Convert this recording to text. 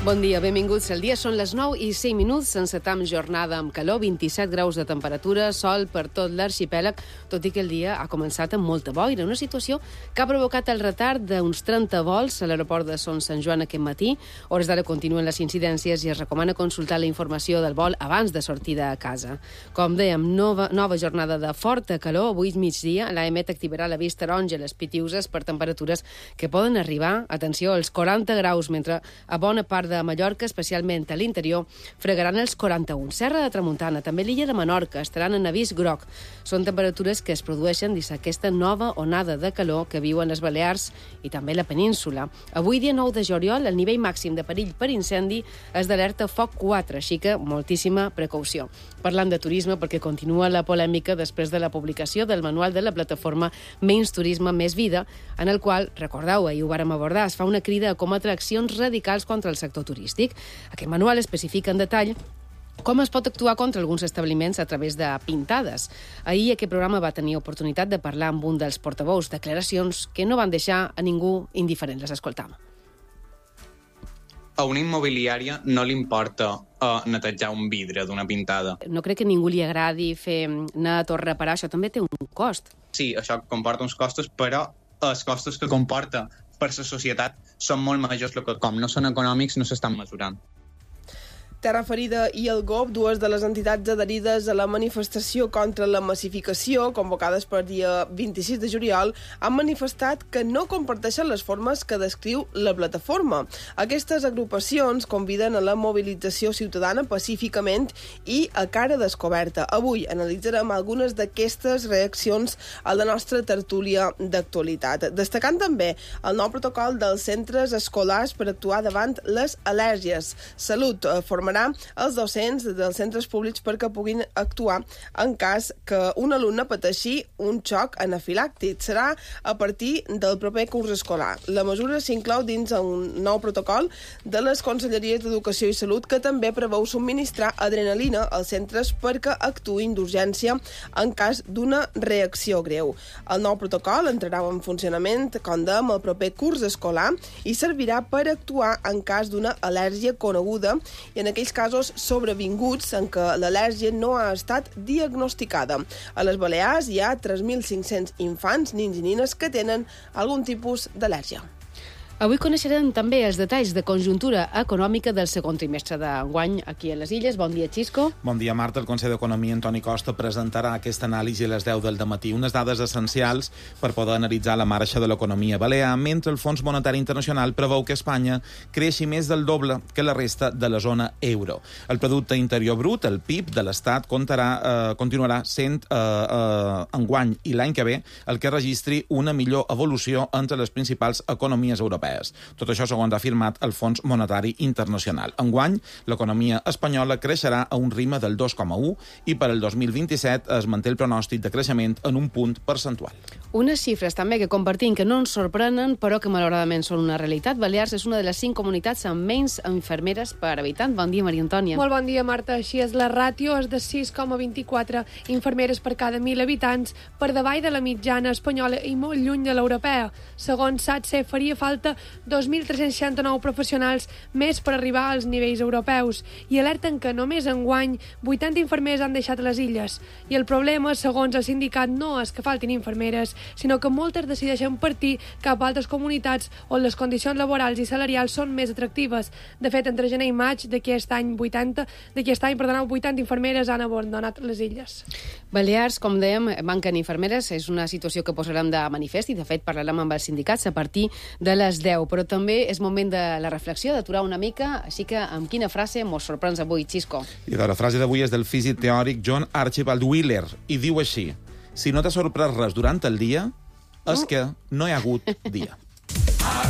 Bon dia, benvinguts al dia. Són les 9:05, encetam jornada amb calor, 27 graus de temperatura, sol per tot l'arxipèlag, tot i que el dia ha començat amb molta boira, una situació que ha provocat el retard d'uns 30 vols a l'aeroport de Son Sant Joan aquest matí. Hores d'ara continuen les incidències i es recomana consultar la informació del vol abans de sortir de casa. Com dèiem, nova jornada de forta calor. Avui migdia l'AEMET activarà l'avís taronja a les Pitiüses per temperatures que poden arribar, atenció, als 40 graus, mentre a bona part de Mallorca, especialment a l'interior, fregaran els 41. Serra de Tramuntana, també l'illa de Menorca, estaran en avís groc. Són temperatures que es produeixen dins aquesta nova onada de calor que viuen les Balears i també la península. Avui, dia 9 de juliol, el nivell màxim de perill per incendi és d'alerta foc 4, així que moltíssima precaució. Parlant de turisme, perquè continua la polèmica després de la publicació del manual de la plataforma Menys Turisme, Més Vida, en el qual, recordeu, ahir ho vàrem abordar, es fa una crida a cometre accions radicals contra el sector turístic. Aquest manual especifica en detall com es pot actuar contra alguns establiments a través de pintades. Ahir aquest programa va tenir oportunitat de parlar amb un dels portaveus, declaracions que no van deixar a ningú indiferent. Les escoltam. A una immobiliària no li importa netejar un vidre d'una pintada. No crec que a ningú li agradi anar a tot reparar, això també té un cost. Sí, això comporta uns costos, però els costos que comporta per la societat són molt majors, que com no són econòmics no s'estan mesurant. Terra Ferida i el GOP, dues de les entitats adherides a la manifestació contra la massificació, convocades per dia 26 de juliol, han manifestat que no comparteixen les formes que descriu la plataforma. Aquestes agrupacions conviden a la mobilització ciutadana pacíficament i a cara descoberta. Avui analitzarem algunes d'aquestes reaccions a la nostra tertúlia d'actualitat, destacant també el nou protocol dels centres escolars per actuar davant les al·lèrgies. Salut formarà els docents dels centres públics perquè puguin actuar en cas que un alumne pateixi un xoc anafilàctic. Serà a partir del proper curs escolar. La mesura s'inclou dins un nou protocol de les Conselleries d'Educació i Salut que també preveu subministrar adrenalina als centres perquè actuïn d'urgència en cas d'una reacció greu. El nou protocol entrarà en funcionament, com dèiem, el proper curs escolar i servirà per actuar en cas d'una al·lèrgia coneguda i en aquells casos sobrevinguts en què l'al·lèrgia no ha estat diagnosticada. A les Balears hi ha 3.500 infants, nins i nines, que tenen algun tipus d'al·lèrgia. Avui coneixerem també els detalls de conjuntura econòmica del segon trimestre d'enguany aquí a les Illes. Bon dia, Xisco. Bon dia, Marta. El conseller d'Economia, Antoni Costa, presentarà aquesta anàlisi a les 10 del dematí, unes dades essencials per poder analitzar la marxa de l'economia balear, mentre el Fons Monetari Internacional preveu que Espanya creixi més del doble que la resta de la zona euro. El Producte Interior Brut, el PIB de l'Estat, continuarà sent enguany i l'any que ve el que registri una millor evolució entre les principals economies europees. Tot això segons ha afirmat el Fons Monetari Internacional. Enguany, l'economia espanyola creixerà a un ritme del 2,1 i per al 2027 es manté el pronòstic de creixement en un punt percentual. Unes xifres també que compartim que no ens sorprenen, però que malauradament són una realitat. Balears és una de les 5 comunitats amb menys infermeres per habitant. Bon dia, Maria Antònia. Molt bon dia, Marta. Així és, la ràtio és de 6,24 infermeres per cada 1.000 habitants, per davall de la mitjana espanyola i molt lluny de l'europea. Segons SATSE, faria falta 2.369 professionals més per arribar als nivells europeus i alerten que només enguany 80 infermers han deixat les illes. I el problema, segons el sindicat, no és que faltin infermeres, sinó que moltes decideixen partir cap a altres comunitats on les condicions laborals i salarials són més atractives. De fet, entre gener i maig d'aquest any 80 infermeres han abandonat les illes. Balears, com dèiem, manquen infermeres. És una situació que posarem de manifest i, de fet, parlarem amb els sindicats a partir de les 10, però també és moment de la reflexió, d'aturar una mica, així que amb quina frase mos sorprens avui, Xisco? I la frase d'avui és del físic teòric John Archibald Wheeler, i diu així: si no t'ha sorprès res durant el dia, és que no hi ha hagut dia.